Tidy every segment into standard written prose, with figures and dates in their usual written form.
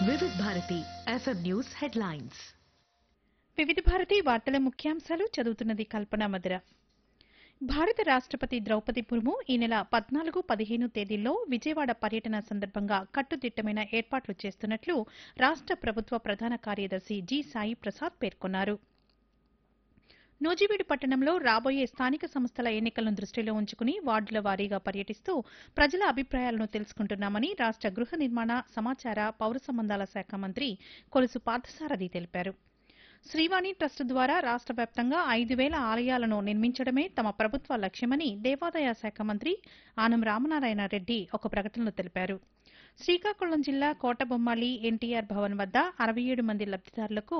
వివిధ Bharati FM news headlines. వివిధ భారతి వార్తల ముఖ్యాంశాలు చదువుతున్నది కల్పన మధుర. భారత రాష్ట్రపతి ద్రౌపది ముర్ము ఈ నెల 14, 15 తేదీల్లో విజయవాడ పర్యటన సందర్భంగా కట్టుదిట్టమైన ఏర్పాట్లు చేస్తున్నట్లు రాష్ట్ర ప్రభుత్వ ప్రధాన కార్యదర్శి జి సాయి ప్రసాద్ పేర్కొన్నారు. నూజివీడు పట్టణంలో రాబోయే స్థానిక సంస్థల ఎన్నికలను దృష్టిలో ఉంచుకుని వార్డుల వారీగా పర్యటిస్తూ ప్రజల అభిప్రాయాలను తెలుసుకుంటున్నామని రాష్ట్ర గృహ నిర్మాణ, సమాచార, పౌర సంబంధాల శాఖ మంత్రి కొలుసు పార్థసారథి తెలిపారు. శ్రీవాణి ట్రస్ట్ ద్వారా రాష్ట్ర వ్యాప్తంగా 5,000 ఆలయాలను నిర్మించడమే తమ ప్రభుత్వ లక్ష్యమని దేవాదాయ శాఖ మంత్రి ఆనం రామనారాయణ రెడ్డి ఒక ప్రకటనలో తెలిపారు. శ్రీకాకుళం జిల్లా కోటబొమ్మాళి ఎన్టీఆర్ భవన్ వద్ద 67 మంది లబ్దిదారులకు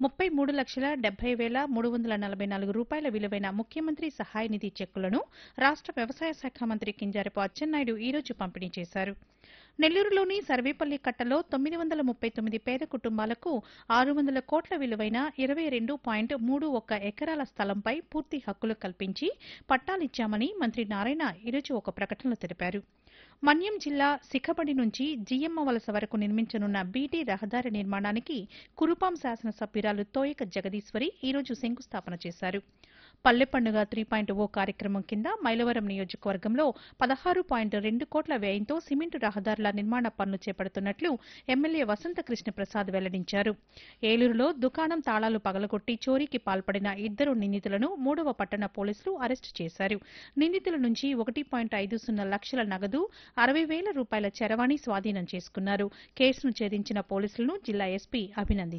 33,70,344 రూపాయల విలువైన ముఖ్యమంత్రి సహాయ నిధి చెక్కులను రాష్ట్ర వ్యవసాయ శాఖ మంత్రి కింజారపు అచ్చెన్నాయుడు ఈ రోజు పంపిణీ చేశారు. నెల్లూరులోని సర్వేపల్లి కట్టలో 939 పేద కుటుంబాలకు 600 కోట్ల విలువైన 22.31 ఎకరాల స్థలంపై పూర్తి హక్కులు కల్పించి పట్టాలిచ్చామని మంత్రి నారాయణ ఈరోజు ఒక ప్రకటనలో తెలిపారు. మన్యం జిల్లా శిఖబడి నుంచి జియ్యమ్మ వలస వరకు నిర్మించనున్న బీటీ రహదారి నిర్మాణానికి కురుపాం శాసనసభ్యురాలు తోయక జగదీశ్వరి ఈరోజు శంకుస్థాపన చేశారు. పల్లె పండుగ 3.0 కార్యక్రమం కింద మైలవరం నియోజకవర్గంలో 16.2 కోట్ల వ్యయంతో సిమెంటు రహదారుల నిర్మాణ పనులు చేపడుతున్నట్లు ఎమ్మెల్యే వసంత కృష్ణ ప్రసాద్ వెల్లడించారు. ఏలూరులో దుకాణం తాళాలు పగలగొట్టి చోరీకి పాల్పడిన 2 నిందితులను 3వ పట్టణ పోలీసులు అరెస్టు చేశారు. నిందితుల నుంచి 1.50 లక్షల నగదు, 60,000 రూపాయల చరవాణి స్వాధీనం చేసుకున్నారు. కేసును ఛేదించిన పోలీసులను జిల్లా ఎస్పీ అభినందించారు.